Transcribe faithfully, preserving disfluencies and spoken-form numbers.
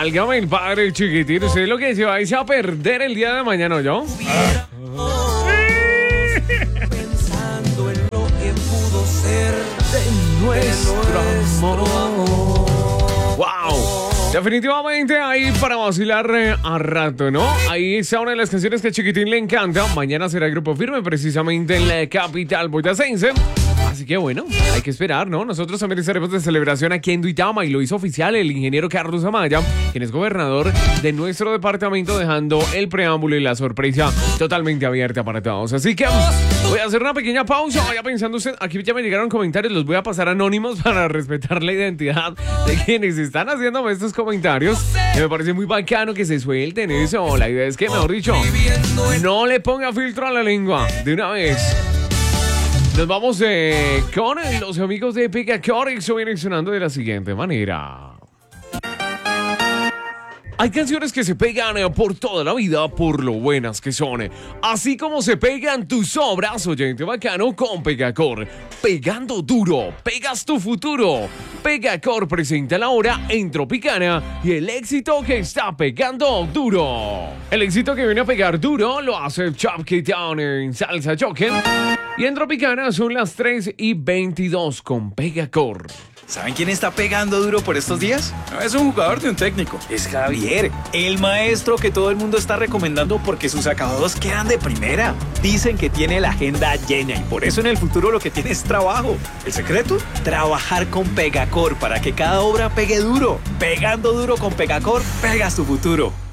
Válgame el padre chiquitín. Usted es lo que se va a irse a perder el día de mañana, ¿yo? Pensando en lo que pudo ser de nuestro amor. ¡Wow! Definitivamente ahí para vacilar eh, a rato, ¿no? Ahí está una de las canciones que a Chiquitín le encanta. Mañana será Grupo Firme, precisamente en la capital boyacense. Así que bueno, hay que esperar, ¿no? Nosotros también estaremos de celebración aquí en Duitama y lo hizo oficial el ingeniero Carlos Amaya, quien es gobernador de nuestro departamento, dejando el preámbulo y la sorpresa totalmente abierta para todos. Así que voy a hacer una pequeña pausa. Vaya pensando usted, aquí ya me llegaron comentarios, los voy a pasar anónimos para respetar la identidad de quienes están haciéndome estos comentarios. Que me parece muy bacano que se suelten eso. La idea es que, mejor dicho, no le ponga filtro a la lengua de una vez. Nos vamos eh, con los amigos de Pegacor y eso viene sonando de la siguiente manera. Hay canciones que se pegan eh, por toda la vida por lo buenas que son. Así como se pegan tus obras, oyente bacano, con Pegacor. Pegando duro, pegas tu futuro. Pegacor presenta la hora en Tropicana y el éxito que está pegando duro. El éxito que viene a pegar duro lo hace Chopkey Town en Salsa Choque. Y en Tropicana son las tres y veintidós con Pegacor. ¿Saben quién está pegando duro por estos días? No es un jugador de un técnico, es Javier, el maestro que todo el mundo está recomendando porque sus acabados quedan de primera. Dicen que tiene la agenda llena y por eso en el futuro lo que tiene es trabajo. ¿El secreto? Trabajar con Pegacor para que cada obra pegue duro. Pegando duro con Pegacor, pegas tu futuro.